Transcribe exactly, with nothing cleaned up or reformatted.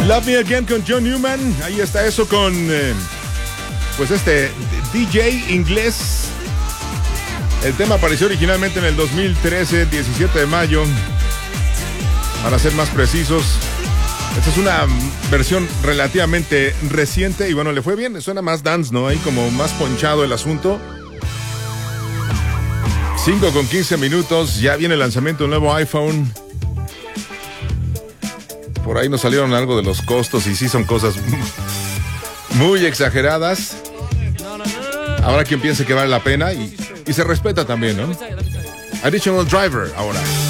Love Me Again con John Newman. Ahí está eso con eh, pues este D J inglés. El tema apareció originalmente en el dos mil trece, diecisiete de mayo. Para ser más precisos, esta es una versión relativamente reciente y bueno, le fue bien. Suena más dance, ¿no? Ahí como más ponchado el asunto. cinco con quince minutos. Ya viene el lanzamiento de un nuevo iPhone. Por ahí nos salieron algo de los costos y sí son cosas muy exageradas. Habrá quien piense que vale la pena y, y se respeta también, ¿no? Additional Driver ahora.